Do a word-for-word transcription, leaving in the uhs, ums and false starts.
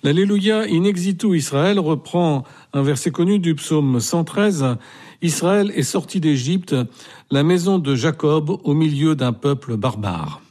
L'Alléluia in exitu Israël reprend un verset connu du psaume cent treize. Israël est sorti d'Égypte, la maison de Jacob au milieu d'un peuple barbare.